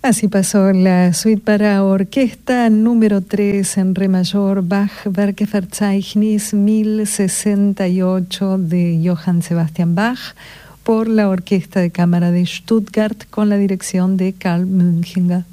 Así pasó la suite para orquesta número 3 en re mayor, Bach Werkverzeichnis 1068 de Johann Sebastian Bach, por la Orquesta de Cámara de Stuttgart con la dirección de Karl Münchinger.